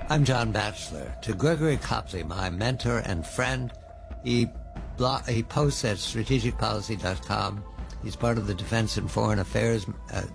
I'm John Batchelor. To Gregory Copley, my mentor and friend, he posts at strategicpolicy.com. He's part of the Defense and Foreign Affairs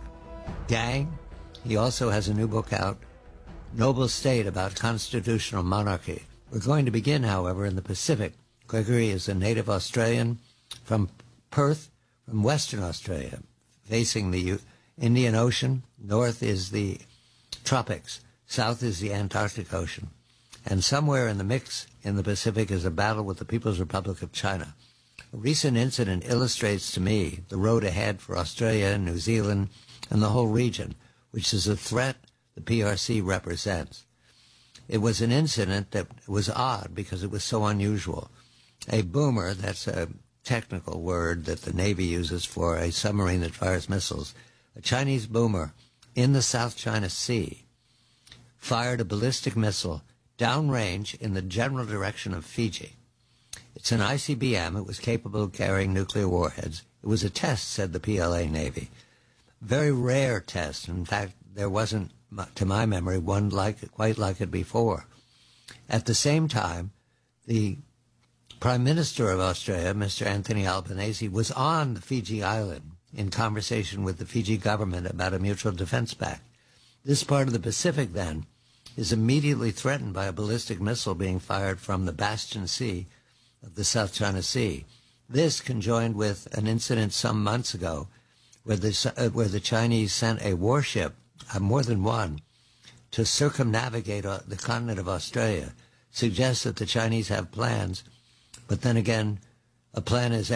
gang. He also has a new book out, Noble State, about constitutional monarchy. We're going to begin, however, in the Pacific. Gregory is a native Australian from Perth, from Western Australia, facing the Indian Ocean. North is the tropics. South is the Antarctic Ocean. And somewhere in the mix in the Pacific is a battle with the People's Republic of China. A recent incident illustrates to me the road ahead for Australia, New Zealand, and the whole region, which is a threat the PRC represents. It was an incident that was odd because it was so unusual. A boomer, that's a technical word that the Navy uses for a submarine that fires missiles, a Chinese boomer in the South China Sea fired a ballistic missile downrange in the general direction of Fiji. It's an ICBM. It was capable of carrying nuclear warheads. It was a test, said the PLA Navy. Very rare test. In fact, there wasn't, to my memory, one quite like it before. At the same time, the Prime Minister of Australia, Mr. Anthony Albanese, was on the Fiji island in conversation with the Fiji government about a mutual defense pact. This part of the Pacific, then, is immediately threatened by a ballistic missile being fired from the Bastion Sea of the South China Sea. This conjoined with an incident some months ago where the Chinese sent a warship, more than one, to circumnavigate the continent of Australia, suggests that the Chinese have plans. But then again, planning is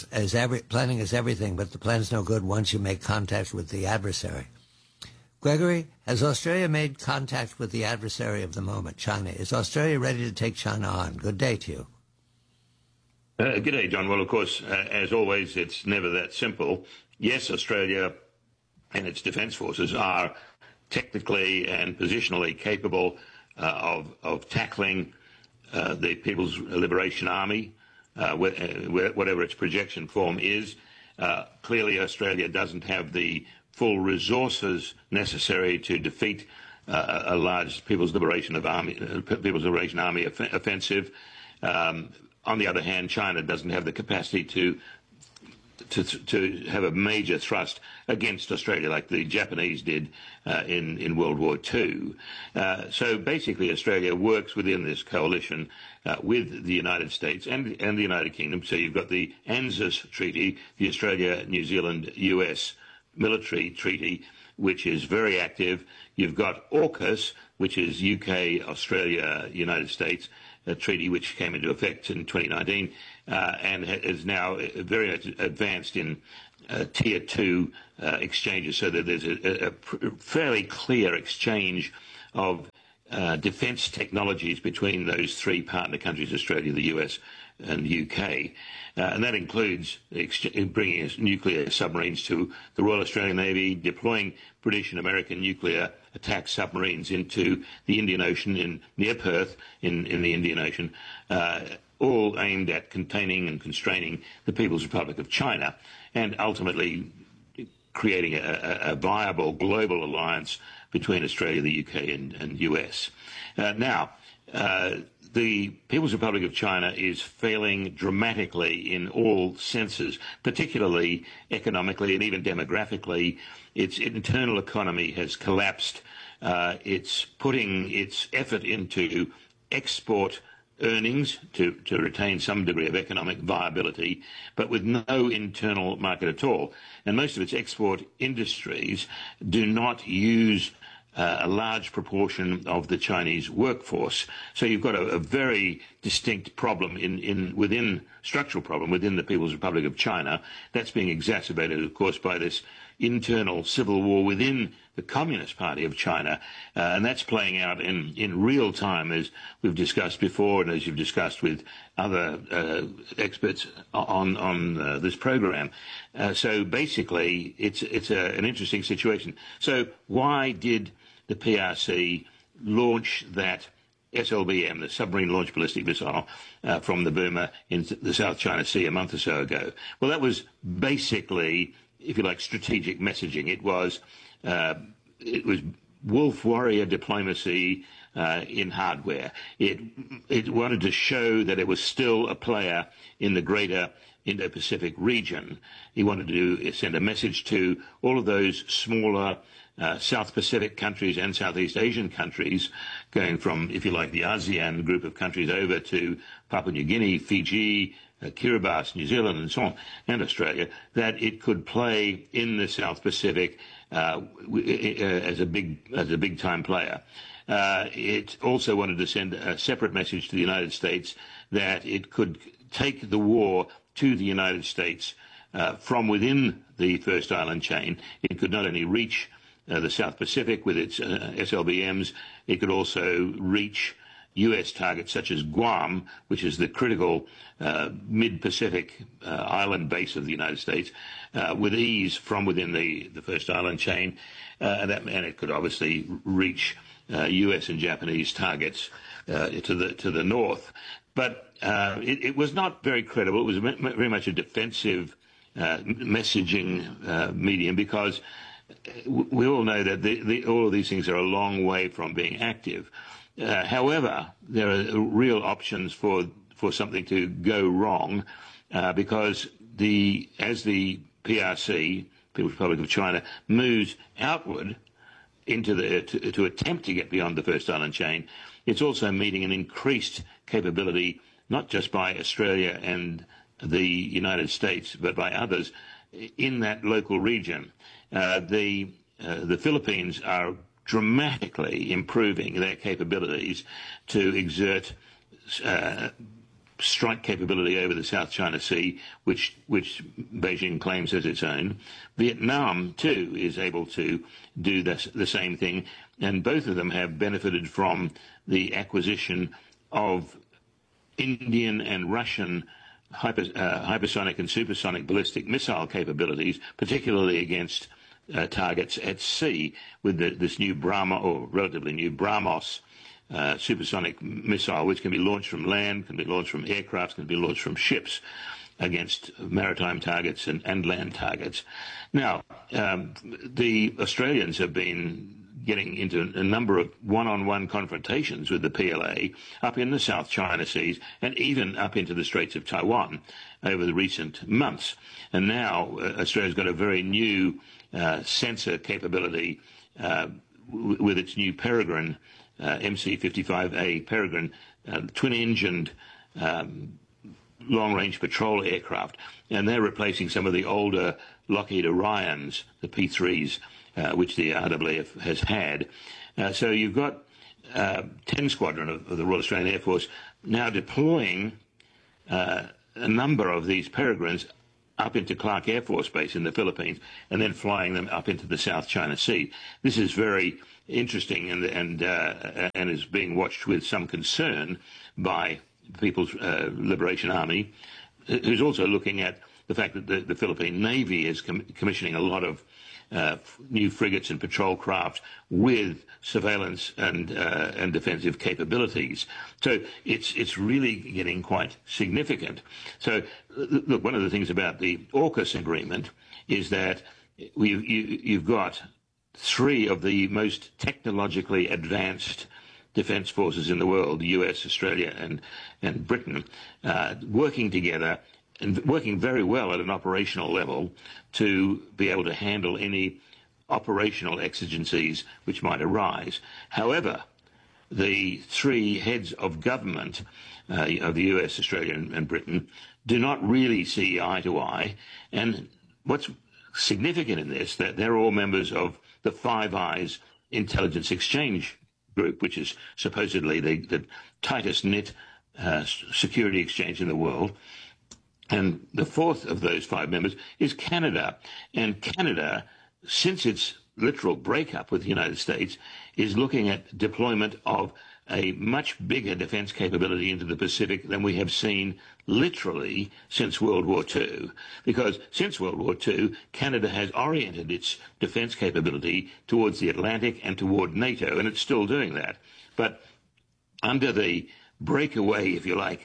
everything, but the plan's no good once you make contact with the adversary. Gregory, has Australia made contact with the adversary of the moment, China? Is Australia ready to take China on? Good day to you. Good day, John. Well, of course, as always, it's never that simple. Yes, Australia and its defence forces are technically and positionally capable of tackling the People's Liberation Army, whatever its projection form is. Clearly, Australia doesn't have the full resources necessary to defeat a large People's Liberation Army offensive. On the other hand, China doesn't have the capacity to have a major thrust against Australia like the Japanese did in World War II. So basically, Australia works within this coalition with the United States and the United Kingdom. So you've got the ANZUS Treaty, the Australia, New Zealand, US military treaty, which is very active. You've got AUKUS, which is UK, Australia, United States, a treaty which came into effect in 2019 and is now very advanced in Tier 2 exchanges, so that there's a fairly clear exchange of defence technologies between those three partner countries, Australia, the US and the UK. And that includes bringing nuclear submarines to the Royal Australian Navy, deploying British and American nuclear attack submarines into the Indian Ocean near Perth in the Indian Ocean, all aimed at containing and constraining the People's Republic of China and ultimately creating a viable global alliance between Australia, the UK and US. Now, the People's Republic of China is failing dramatically in all senses, particularly economically and even demographically. Its internal economy has collapsed. It's putting its effort into export earnings to retain some degree of economic viability, but with no internal market at all. And most of its export industries do not use a large proportion of the Chinese workforce. So you've got a very distinct problem structural problem within the People's Republic of China. That's being exacerbated, of course, by this internal civil war within the Communist Party of China. And that's playing out in real time, as we've discussed before and as you've discussed with other experts on this program. So basically, it's an interesting situation. So why did the PRC launch that SLBM, the submarine launched ballistic missile, from the Burma in the South China Sea a month or so ago? Well, that was basically, if you like, strategic messaging. It was wolf warrior diplomacy in hardware. It wanted to show that it was still a player in the greater Indo-Pacific region. He wanted to send a message to all of those smaller South Pacific countries and Southeast Asian countries, going from, if you like, the ASEAN group of countries over to Papua New Guinea, Fiji, Kiribati, New Zealand, and so on, and Australia, that it could play in the South Pacific as a big time player. It also wanted to send a separate message to the United States that it could take the war to the United States from within the First Island chain. It could not only reach the South Pacific with its SLBMs, it could also reach U.S. targets such as Guam, which is the critical mid-Pacific island base of the United States, with ease from within the First Island chain, and it could obviously reach U.S. and Japanese targets to the north. But it was not very credible. It was very much a defensive messaging medium, because we all know that all of these things are a long way from being active. However, there are real options for something to go wrong, because as the PRC, People's Republic of China, moves outward into to attempt to get beyond the First Island chain, it's also meeting an increased capability, not just by Australia and the United States, but by others in that local region. The Philippines are dramatically improving their capabilities to exert strike capability over the South China Sea, which Beijing claims as its own. Vietnam, too, is able to do the same thing, and both of them have benefited from the acquisition of Indian and Russian hypersonic and supersonic ballistic missile capabilities, particularly against targets at sea, with this new relatively new BrahMos supersonic missile, which can be launched from land, can be launched from aircraft, can be launched from ships against maritime targets and land targets. Now, the Australians have been getting into a number of one-on-one confrontations with the PLA up in the South China Seas and even up into the Straits of Taiwan over the recent months. And now Australia's got a very new sensor capability with its new Peregrine, MC-55A Peregrine, twin-engined long-range patrol aircraft, and they're replacing some of the older Lockheed Orions, the P-3s, which the RAAF has had. So you've got 10 Squadron of the Royal Australian Air Force now deploying a number of these Peregrines up into Clark Air Force Base in the Philippines, and then flying them up into the South China Sea. This is very interesting and is being watched with some concern by the People's Liberation Army, who's also looking at the fact that the Philippine Navy is commissioning a lot of new frigates and patrol craft with surveillance and defensive capabilities. So it's really getting quite significant. So look, one of the things about the AUKUS agreement is that you've got three of the most technologically advanced defense forces in the world, the US, Australia, and Britain, working together and working very well at an operational level to be able to handle any operational exigencies which might arise. However, the three heads of government of the US, Australia, and Britain do not really see eye to eye. And what's significant in this, that they're all members of the Five Eyes Intelligence Exchange Group, which is supposedly the tightest knit security exchange in the world. And the fourth of those five members is Canada. And Canada, since its literal breakup with the United States, is looking at deployment of a much bigger defense capability into the Pacific than we have seen literally since World War II. Because since World War II, Canada has oriented its defense capability towards the Atlantic and toward NATO, and it's still doing that. But under the breakaway, if you like,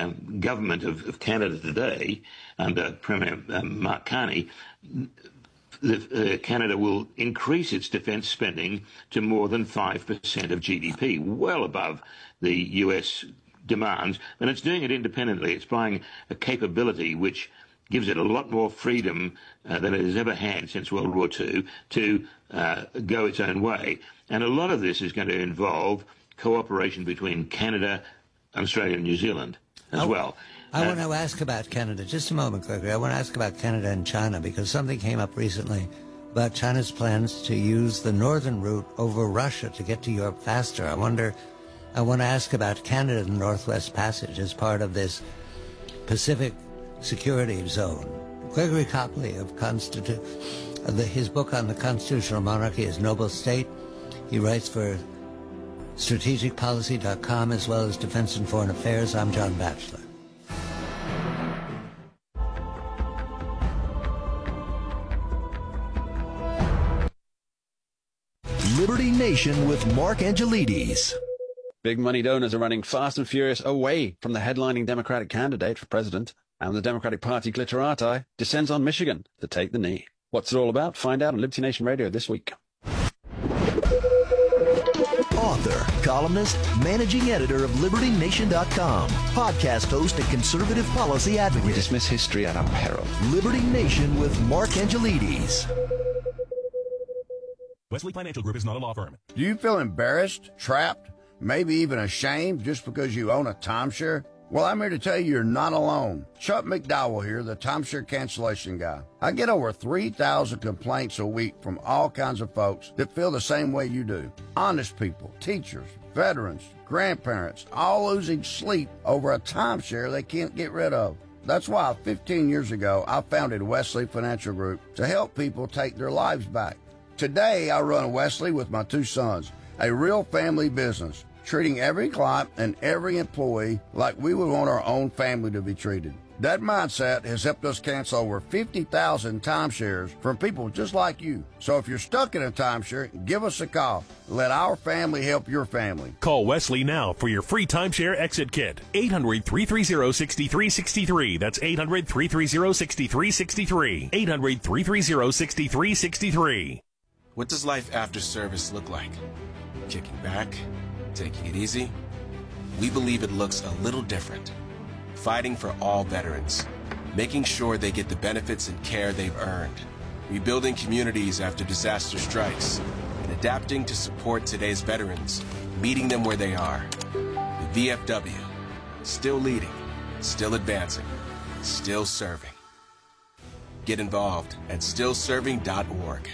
government of Canada today, under Premier Mark Carney, Canada will increase its defence spending to more than 5% of GDP, well above the US demands, and it's doing it independently. It's buying a capability which gives it a lot more freedom than it has ever had since World War II to go its own way. And a lot of this is going to involve cooperation between Canada, Australia and New Zealand as well. I want to ask about Canada. Just a moment, Gregory. I want to ask about Canada and China, because something came up recently about China's plans to use the northern route over Russia to get to Europe faster. I want to ask about Canada and the Northwest Passage as part of this Pacific Security Zone. Gregory Copley of his book on the constitutional monarchy is Noble State. He writes for strategicpolicy.com as well as Defense and Foreign Affairs. I'm John Batchelor. Liberty Nation with Mark Angelides. Big money donors are running fast and furious away from the headlining Democratic candidate for president, and the Democratic Party glitterati descends on Michigan to take the knee. What's it all about? Find out on Liberty Nation Radio this week. Author, columnist, managing editor of LibertyNation.com, podcast host and conservative policy advocate. We dismiss history at our peril. Liberty Nation with Mark Angelides. Wesley Financial Group is not a law firm. Do you feel embarrassed, trapped, maybe even ashamed just because you own a timeshare? Well, I'm here to tell you you're not alone. Chuck McDowell here, the timeshare cancellation guy. I get over 3,000 complaints a week from all kinds of folks that feel the same way you do. Honest people, teachers, veterans, grandparents, all losing sleep over a timeshare they can't get rid of. That's why 15 years ago, I founded Wesley Financial Group to help people take their lives back. Today, I run Wesley with my two sons, a real family business, treating every client and every employee like we would want our own family to be treated. That mindset has helped us cancel over 50,000 timeshares from people just like you. So if you're stuck in a timeshare, give us a call. Let our family help your family. Call Wesley now for your free timeshare exit kit. 800-330-6363. That's 800-330-6363. 800-330-6363. What does life after service look like? Kicking back? Taking it easy? We believe it looks a little different. Fighting for all veterans. Making sure they get the benefits and care they've earned. Rebuilding communities after disaster strikes. And adapting to support today's veterans. Meeting them where they are. The VFW. Still leading. Still advancing. Still serving. Get involved at stillserving.org.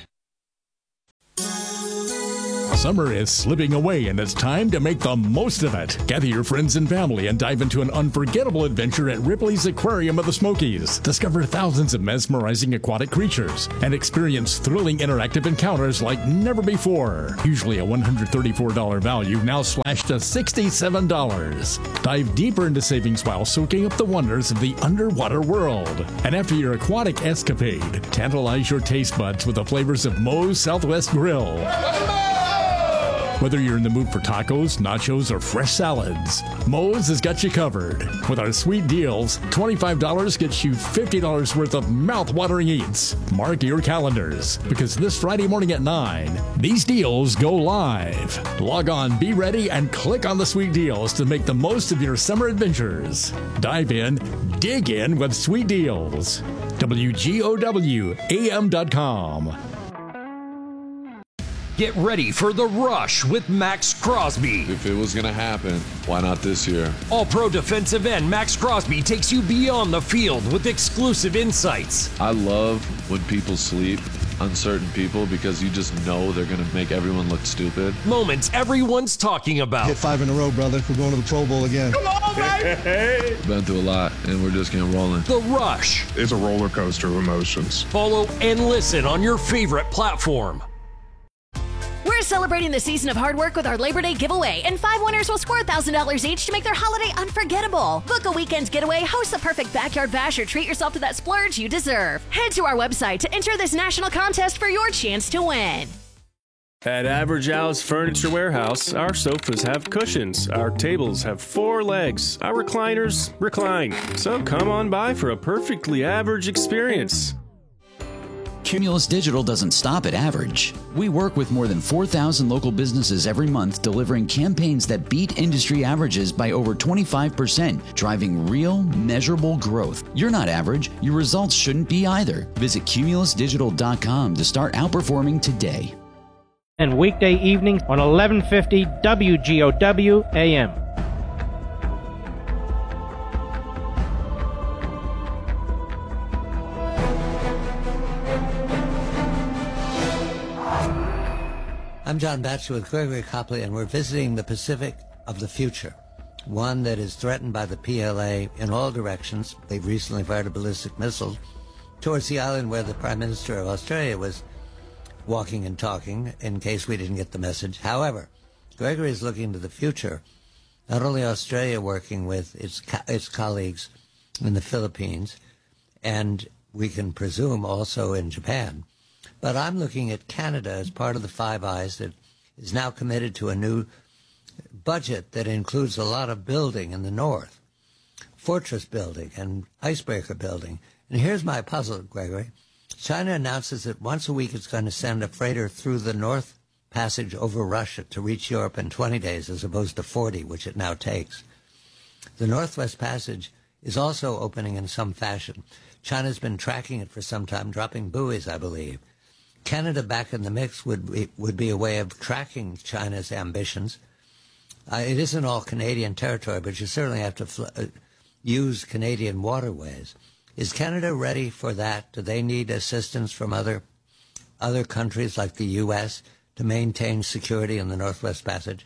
Summer is slipping away, and it's time to make the most of it. Gather your friends and family and dive into an unforgettable adventure at Ripley's Aquarium of the Smokies. Discover thousands of mesmerizing aquatic creatures and experience thrilling interactive encounters like never before. Usually a $134 value, now slashed to $67. Dive deeper into savings while soaking up the wonders of the underwater world. And after your aquatic escapade, tantalize your taste buds with the flavors of Moe's Southwest Grill. Whether you're in the mood for tacos, nachos, or fresh salads, Moe's has got you covered. With our sweet deals, $25 gets you $50 worth of mouth-watering eats. Mark your calendars, because this Friday morning at 9, these deals go live. Log on, be ready, and click on the sweet deals to make the most of your summer adventures. Dive in, dig in with sweet deals. WGOWAM.com. Get ready for The Rush with Max Crosby. If it was going to happen, why not this year? All-pro defensive end Max Crosby takes you beyond the field with exclusive insights. I love when people sleep on certain people because you just know they're going to make everyone look stupid. Moments everyone's talking about. Hit 5 in a row, brother. We're going to the Pro Bowl again. Come on, baby! Been through a lot, and we're just getting rolling. The Rush. It's a roller coaster of emotions. Follow and listen on your favorite platform. We're celebrating the season of hard work with our Labor Day giveaway, and 5 winners will score $1,000 each to make their holiday unforgettable. Book a weekend's getaway, host the perfect backyard bash, or treat yourself to that splurge you deserve. Head to our website to enter this national contest for your chance to win. At Average Al's Furniture Warehouse, our sofas have cushions, our tables have 4 legs, our recliners recline. So come on by for a perfectly average experience. Cumulus Digital doesn't stop at average. We work with more than 4,000 local businesses every month, delivering campaigns that beat industry averages by over 25%, driving real, measurable growth. You're not average. Your results shouldn't be either. Visit cumulusdigital.com to start outperforming today. And weekday evenings on 1150 WGOW AM. I'm John Batchelor with Gregory Copley, and we're visiting the Pacific of the future, one that is threatened by the PLA in all directions. They've recently fired a ballistic missile towards the island where the Prime Minister of Australia was walking and talking, in case we didn't get the message. However, Gregory is looking to the future, not only Australia working with its colleagues in the Philippines, and we can presume also in Japan, but I'm looking at Canada as part of the Five Eyes that is now committed to a new budget that includes a lot of building in the north, fortress building and icebreaker building. And here's my puzzle, Gregory. China announces that once a week it's going to send a freighter through the North Passage over Russia to reach Europe in 20 days as opposed to 40, which it now takes. The Northwest Passage is also opening in some fashion. China's been tracking it for some time, dropping buoys, I believe. Canada back in the mix would be a way of tracking China's ambitions. It isn't all Canadian territory, but you certainly have to use Canadian waterways. Is Canada ready for that? Do they need assistance from other countries like the U.S. to maintain security in the Northwest Passage?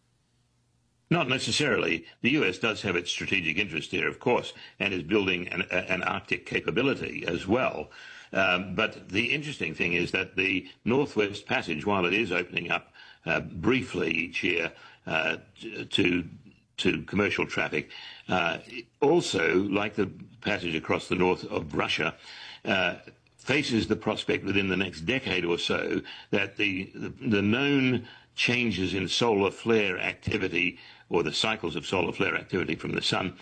Not necessarily. The U.S. does have its strategic interest there, of course, and is building an Arctic capability as well. But the interesting thing is that the Northwest Passage, while it is opening up briefly each year to commercial traffic, also, like the passage across the north of Russia, faces the prospect within the next decade or so that the known changes in solar flare activity, or the cycles of solar flare activity from the sun,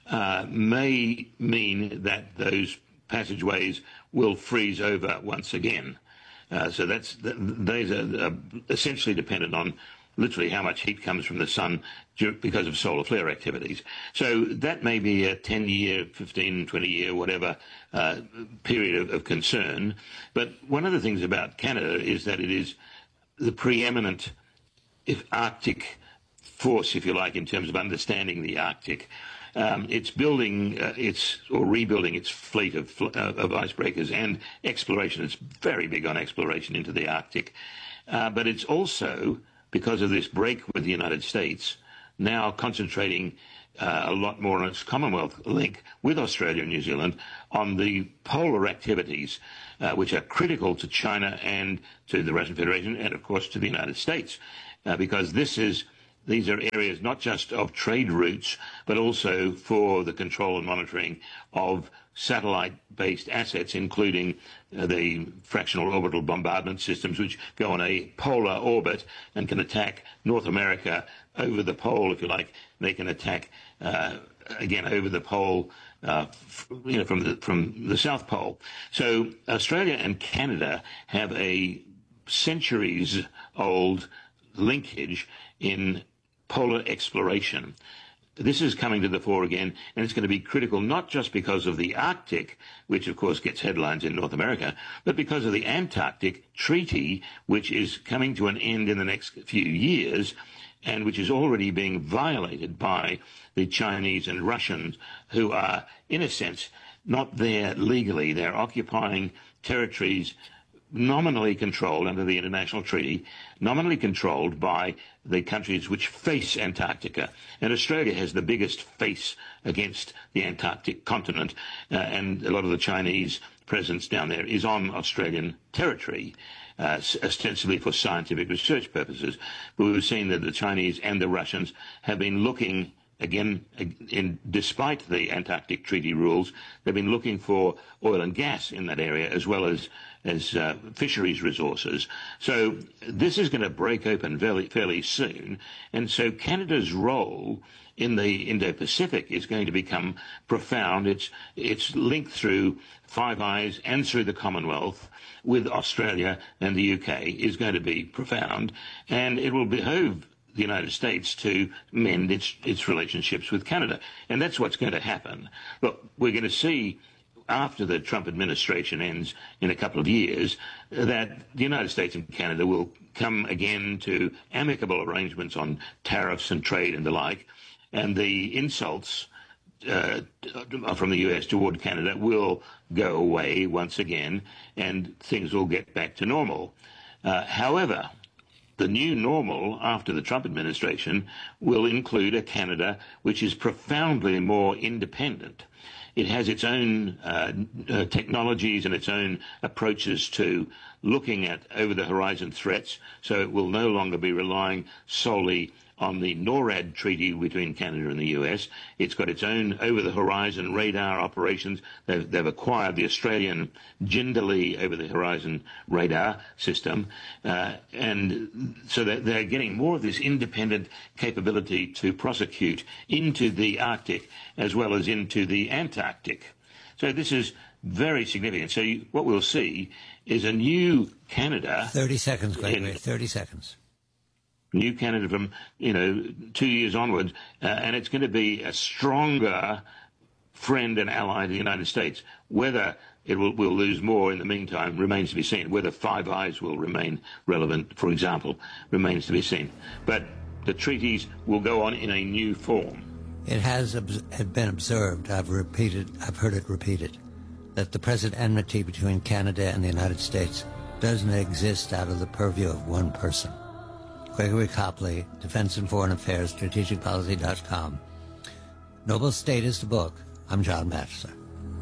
may mean that those passageways will freeze over once again. So those are essentially dependent on literally how much heat comes from the sun because of solar flare activities. So that may be a 10-year, 15, 20-year, whatever period of concern. But one of the things about Canada is that it is the preeminent Arctic force, if you like, in terms of understanding the Arctic. It's building rebuilding its fleet of icebreakers and exploration. It's very big on exploration into the Arctic. But it's also, because of this break with the United States, now concentrating a lot more on its Commonwealth link with Australia and New Zealand on the polar activities, which are critical to China and to the Russian Federation and, of course, to the United States, because these are areas not just of trade routes, but also for the control and monitoring of satellite-based assets, including the fractional orbital bombardment systems, which go on a polar orbit and can attack North America over the pole, if you like. They can attack, again, over the pole, from the South Pole. So Australia and Canada have a centuries-old linkage in polar exploration. This is coming to the fore again, and it's going to be critical not just because of the Arctic, which of course gets headlines in North America, but because of the Antarctic Treaty, which is coming to an end in the next few years, and which is already being violated by the Chinese and Russians, who are, in a sense, not there legally. They're occupying territories nominally controlled under the international treaty, nominally controlled by the countries which face Antarctica. And Australia has the biggest face against the Antarctic continent, and a lot of the Chinese presence down there is on Australian territory, ostensibly for scientific research purposes. But we've seen that the Chinese and the Russians have been looking again, despite the Antarctic Treaty rules, they've been looking for oil and gas in that area as well as fisheries resources. So this is going to break open fairly soon. And so Canada's role in the Indo-Pacific is going to become profound. It's linked through Five Eyes and through the Commonwealth with Australia and the UK is going to be profound. And it will behoove the United States to mend its relationships with Canada. And that's what's going to happen. Look, we're going to see after the Trump administration ends in a couple of years that the United States and Canada will come again to amicable arrangements on tariffs and trade and the like. And the insults from the US toward Canada will go away once again and things will get back to normal. However, the new normal after the Trump administration will include a Canada which is profoundly more independent. It has its own technologies and its own approaches to looking at over-the-horizon threats, so it will no longer be relying solely on the NORAD treaty between Canada and the US. It's got its own over-the-horizon radar operations. They've acquired the Australian Jindalee over-the-horizon radar system. And so they're getting more of this independent capability to prosecute into the Arctic as well as into the Antarctic. So this is very significant. So what we'll see is a new Canada. 30 seconds, Gregory. 30 seconds. New Canada from, 2 years onwards, and it's going to be a stronger friend and ally to the United States. Whether we'll lose more in the meantime remains to be seen. Whether Five Eyes will remain relevant, for example, remains to be seen. But the treaties will go on in a new form. It has been observed, I've heard it repeated, that the present enmity between Canada and the United States doesn't exist out of the purview of one person. Gregory Copley, Defense and Foreign Affairs, strategicpolicy.com. Noble State is the book. I'm John Batchelor.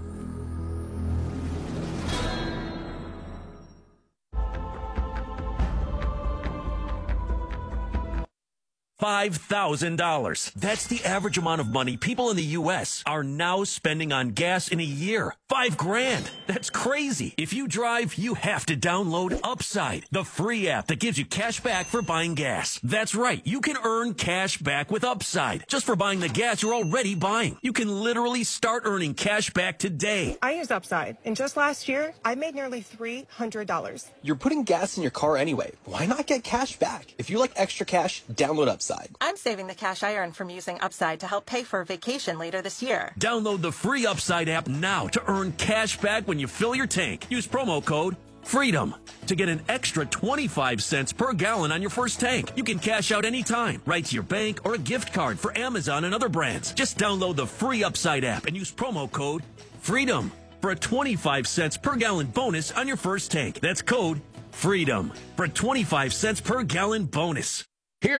$5,000. That's the average amount of money people in the U.S. are now spending on gas in a year. $5,000. That's crazy. If you drive, you have to download Upside, the free app that gives you cash back for buying gas. That's right. You can earn cash back with Upside just for buying the gas you're already buying. You can literally start earning cash back today. I use Upside, and just last year, I made nearly $300. You're putting gas in your car anyway. Why not get cash back? If you like extra cash, download Upside. I'm saving the cash I earn from using Upside to help pay for a vacation later this year. Download the free Upside app now to earn cash back when you fill your tank. Use promo code FREEDOM to get an extra 25 cents per gallon on your first tank. You can cash out anytime, right to your bank or a gift card for Amazon and other brands. Just download the free Upside app and use promo code FREEDOM for a 25 cents per gallon bonus on your first tank. That's code FREEDOM for a 25 cents per gallon bonus. Here.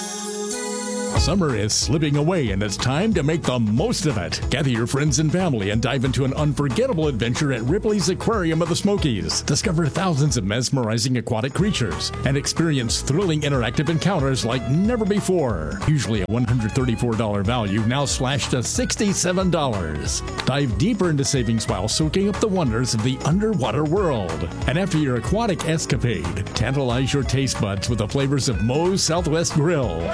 Summer is slipping away and it's time to make the most of it. Gather your friends and family and dive into an unforgettable adventure at Ripley's Aquarium of the Smokies. Discover thousands of mesmerizing aquatic creatures and experience thrilling interactive encounters like never before. Usually a $134 value, now slashed to $67. Dive deeper into savings while soaking up the wonders of the underwater world. And after your aquatic escapade, tantalize your taste buds with the flavors of Moe's Southwest Grill.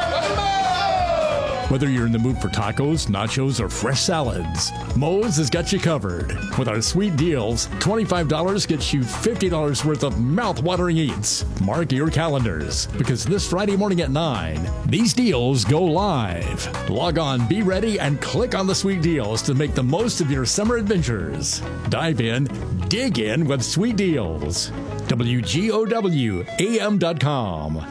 Whether you're in the mood for tacos, nachos, or fresh salads, Moe's has got you covered. With our sweet deals, $25 gets you $50 worth of mouth-watering eats. Mark your calendars, because this Friday morning at 9, these deals go live. Log on, be ready, and click on the sweet deals to make the most of your summer adventures. Dive in, dig in with sweet deals. WGOWAM.com.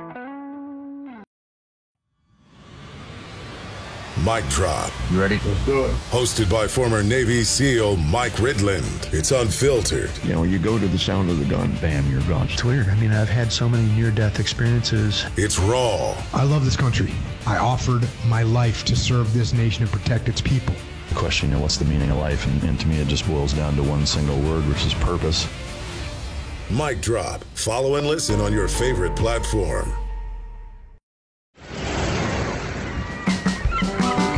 Mic Drop. You ready? Let's do it. Hosted by former Navy SEAL Mike Ridland. It's unfiltered. You know, you go to the sound of the gun, bam, you're gone. It's weird. I mean, I've had so many near-death experiences. It's raw. I love this country. I offered my life to serve this nation and protect its people. The question, you know, what's the meaning of life? And to me, it just boils down to one single word, which is purpose. Mic Drop. Follow and listen on your favorite platform.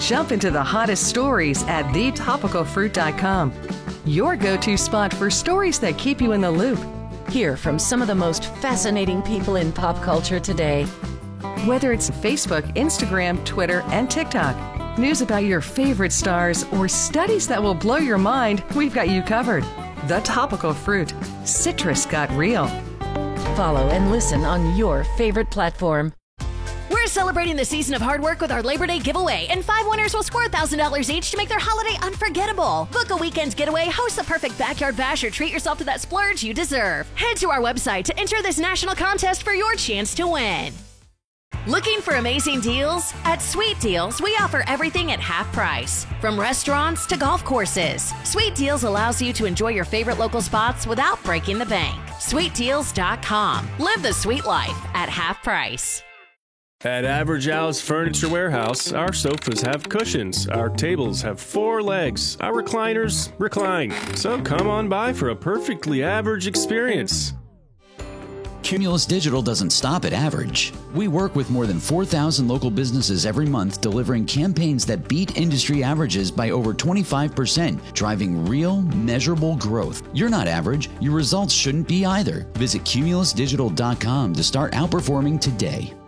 Jump into the hottest stories at thetopicalfruit.com. Your go-to spot for stories that keep you in the loop. Hear from some of the most fascinating people in pop culture today. Whether it's Facebook, Instagram, Twitter, and TikTok, news about your favorite stars, or studies that will blow your mind, we've got you covered. The Topical Fruit. Citrus got real. Follow and listen on your favorite platform. We're celebrating the season of hard work with our Labor Day giveaway, and 5 winners will score $1,000 each to make their holiday unforgettable. Book a weekend's getaway, host the perfect backyard bash, or treat yourself to that splurge you deserve. Head to our website to enter this national contest for your chance to win. Looking for amazing deals? At Sweet Deals, we offer everything at half price. From restaurants to golf courses, Sweet Deals allows you to enjoy your favorite local spots without breaking the bank. SweetDeals.com. Live the sweet life at half price. At Average Al's Furniture Warehouse, our sofas have cushions, our tables have 4 legs, our recliners recline. So come on by for a perfectly average experience. Cumulus Digital doesn't stop at average. We work with more than 4,000 local businesses every month, delivering campaigns that beat industry averages by over 25%, driving real, measurable growth. You're not average. Your results shouldn't be either. Visit cumulusdigital.com to start outperforming today.